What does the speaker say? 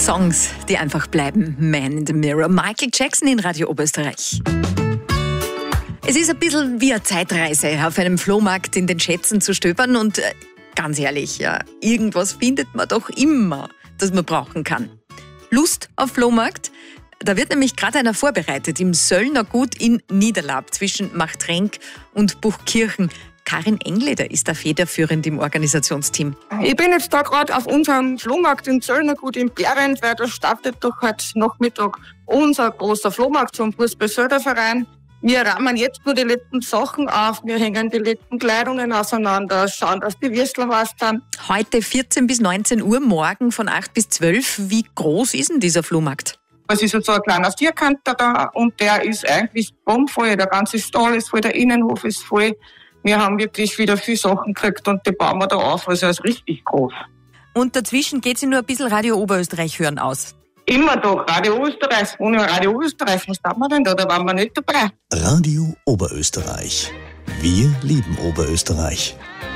Songs, die einfach bleiben. Man in the Mirror. Michael Jackson in Radio Oberösterreich. Es ist ein bisschen wie eine Zeitreise, auf einem Flohmarkt in den Schätzen zu stöbern und ganz ehrlich, ja, irgendwas findet man doch immer, das man brauchen kann. Lust auf Flohmarkt? Da wird nämlich gerade einer vorbereitet im Söllner Gut in Niederlab zwischen Machtrenk und Buchkirchen. Karin Engleder ist da federführend im Organisationsteam. Ich bin jetzt da gerade auf unserem Flohmarkt in Söllner Gut in Behrend, weil da startet doch heute Nachmittag unser großer Flohmarkt zum Fußball-Förderverein. Wir rahmen jetzt nur die letzten Sachen auf, wir hängen die letzten Kleidungen auseinander, schauen, dass die Würstler was sind. Heute 14 bis 19 Uhr, morgen von 8 bis 12. Wie groß ist denn dieser Flohmarkt? Es ist jetzt so ein kleiner Vierkanter da und der ist eigentlich bombvoll. Der ganze Stall ist voll, der Innenhof ist voll. Wir haben wirklich wieder viele Sachen gekriegt und die bauen wir da auf, also er ist richtig groß. Und dazwischen geht sich nur ein bisschen Radio Oberösterreich hören aus. Immer doch, Radio Österreich. Ohne Radio Österreich, was tun wir denn da? Da waren wir nicht dabei. Radio Oberösterreich. Wir lieben Oberösterreich.